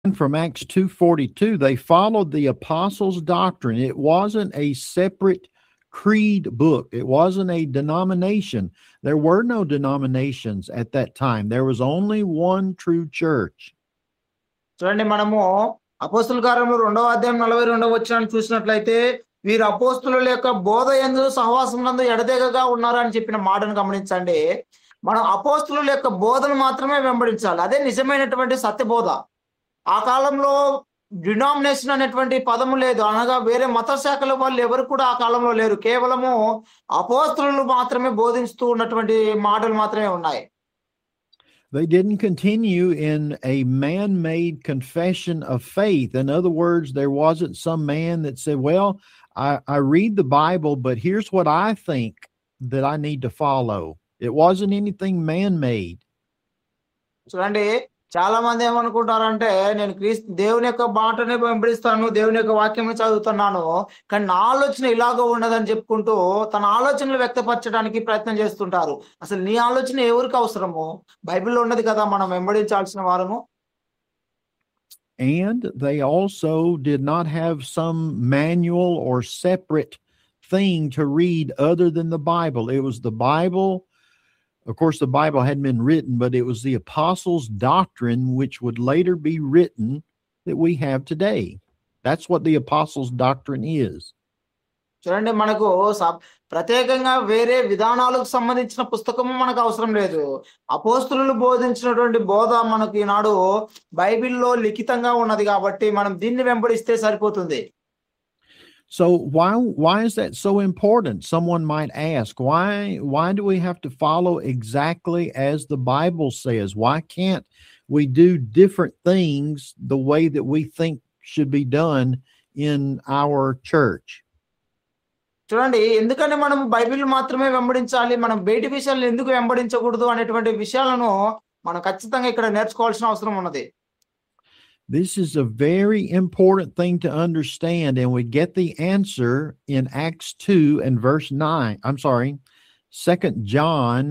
from Acts 2:42, they followed the apostles' doctrine. It wasn't a separate creed book. It wasn't a denomination. There were no denominations at that time. There was only one true church. చూడండి, మనము అపోస్తుల కార్యములు 2వ అధ్యాయం 42వ వచనాన్ని చూసినట్లయితే వీరు అపోస్తుల యొక్క బోధ యందు సహవాసం నందు ఎడతెగగా ఉన్నారు అని చెప్పిన మాటను గమనించండి. మనం అపోస్తుల యొక్క బోధను మాత్రమే వెంబడించాలి. అదే నిజమైనటువంటి సత్యబోధ. ఆ కాలంలో డినామినేషన్ అనేటువంటి పదము లేదు, అనగా వేరే మత శాఖల వాళ్ళు ఎవరు కూడా ఆ కాలంలో లేరు. కేవలము అపోస్తులు మాత్రమే బోధిస్తూ ఉన్నటువంటి మాటలు మాత్రమే ఉన్నాయి. They didn't continue in a man-made confession of faith. In other words, there wasn't some man that said, well, I read the Bible, but here's what I think that I need to follow. It wasn't anything man-made. చూడండి, చాలా మంది ఏమనుకుంటారంటే, నేను దేవుని యొక్క మాటనే వెంబడిస్తాను, దేవుని యొక్క వాక్యం చదువుతున్నాను, కానీ నా ఆలోచన ఇలాగో ఉన్నదని చెప్పుకుంటూ తన ఆలోచనలు వ్యక్తపరచడానికి ప్రయత్నం చేస్తుంటారు. అసలు నీ ఆలోచన ఎవరికి అవసరము? బైబిల్లో ఉన్నది కదా మనం వెంబడించాల్సిన వారము. And they also did not have some manual or separate thing to read other than the Bible. It was the Bible. Of course, the Bible hadn't been written, but it was the apostles' doctrine, which would later be written, that we have today. That's what the apostles' doctrine is. చూడండి, మనకు ప్రత్యేకంగా వేరే విధానాలకు సంబంధించిన పుస్తకము మనకు అవసరం లేదు. అపోస్తులు బోధించినటువంటి బోధ మనకి ఈనాడు బైబిల్లో లిఖితంగా ఉన్నది కాబట్టి మనం దీన్ని వెంబడిస్తే సరిపోతుంది. So why is that so important? Someone might ask, why do we have to follow exactly as the Bible says? Why can't we do different things the way that we think should be done in our church? చూడండి, ఎందుకంటే మనం Bible మాత్రమే వెంబడించాలి, మనం బయటి విషయాలను ఎందుకు వెంబడించకూడదు అనేటువంటి విషయాలను మనం ఖచ్చితంగా ఇక్కడ నేర్చుకోవాల్సిన అవసరం ఉన్నది. This is a very important thing to understand, and we get the answer in Acts 2 and verse 9. I'm sorry, 2 John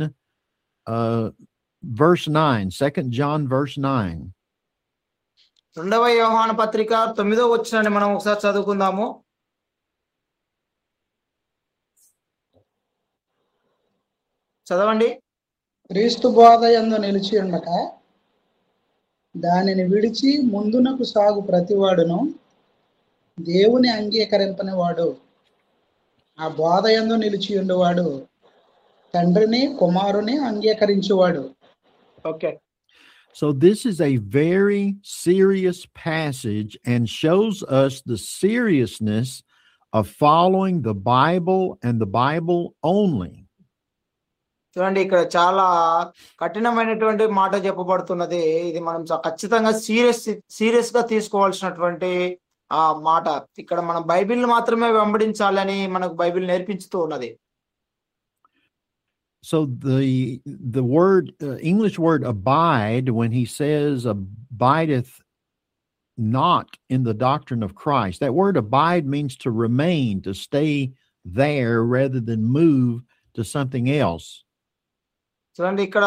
verse 9. 2 John verse 9. 2వ యోహాను పత్రిక 9వ వచనాన్ని మనం ఒకసారి చదువుకుందాము. చదవండి. క్రీస్తు బోధ యందు నిలిచి ఉండక దానిని విడిచి ముందునకు సాగు ప్రతివాడును దేవుని అంగీకరింపని వాడు, ఆ బోధ యందు నిలిచి ఉండేవాడు తండ్రిని కుమారుని అంగీకరించువాడు. Okay. So this is a very serious passage and shows us the seriousness of following the Bible and the Bible only. చూడండి, ఇక్కడ చాలా కఠినమైనటువంటి మాట చెప్పబడుతున్నది. ఇది మనం ఖచ్చితంగా సీరియస్ గా తీసుకోవాల్సినటువంటి ఆ మాట. ఇక్కడ మనం బైబిల్ మాత్రమే వెంబడించాలని మనకు బైబిల్ నేర్పించుతూ ఉన్నది. So the word English word abide, when he says abideth not in the doctrine of Christ, that word abide means to remain, to stay there rather than move to something else. చూడండి, ఇక్కడ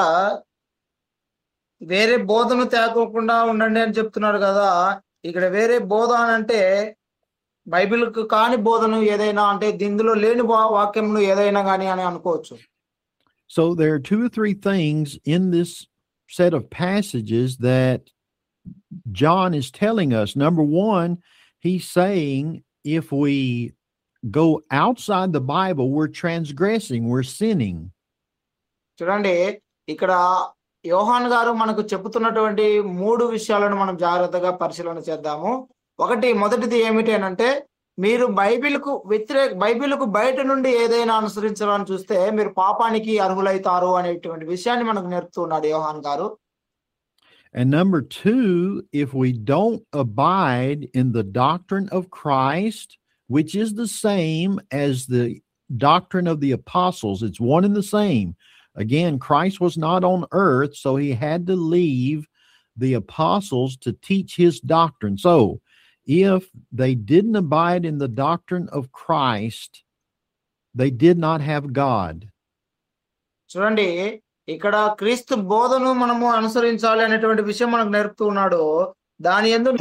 వేరే బోధను తేకోకుండా ఉండండి అని చెప్తున్నారు కదా. ఇక్కడ వేరే బోధ అని అంటే బైబిల్కు కాని బోధను ఏదైనా, అంటే ఇందులో లేని వాక్యములు ఏదైనా కానీ అని అనుకోవచ్చు. So there are 2 or 3 things in this set of passages that John is telling us. Number one, he's saying if we go outside the Bible, we're transgressing, we're sinning. చూడండి, ఇక్కడ యోహాన్ గారు మనకు చెబుతున్నటువంటి 3 విషయాలను మనం జాగ్రత్తగా పరిశీలన చేద్దాము. మొదటిది ఏమిటి అంటే, మీరు బైబిల్కు బయట నుండి ఏదైనా అనుసరించాలని చూస్తే మీరు పాపానికి అర్హులైతారు అనేటువంటి విషయాన్ని మనకు నేర్పుతున్నాడు యోహాన్ గారు. And number 2, if we don't abide in the doctrine of Christ, which is the same as the doctrine of the apostles, it's one and the same. Again, Christ was not on earth, so he had to leave the apostles to teach his doctrine. So if they didn't abide in the doctrine of Christ, they did not have God. చూడండి, ఇక్కడ క్రీస్తు బోధను మనము అనుసరించాలి అనేటువంటి విషయం మనకు నేర్పుతూ ఉన్నాడు. దాని యందు